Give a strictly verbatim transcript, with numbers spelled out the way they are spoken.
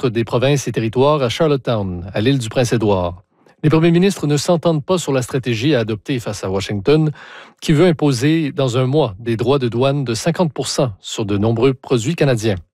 ministres des provinces et territoires à Charlottetown, à l'île du Prince-Édouard. Les premiers ministres ne s'entendent pas sur la stratégie à adopter face à Washington, qui veut imposer dans un mois des droits de douane de cinquante pour cent sur de nombreux produits canadiens.